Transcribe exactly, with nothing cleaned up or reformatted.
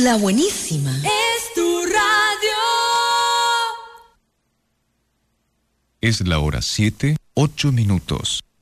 La buenísima. Es tu radio. Es la hora siete, ocho minutos.